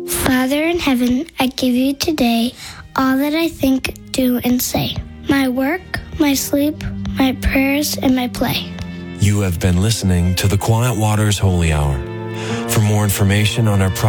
Father in heaven, I give you today all that I think, do, and say. My work, my sleep, my prayers, and my play. You have been listening to the Quiet Waters Holy Hour. For more information on our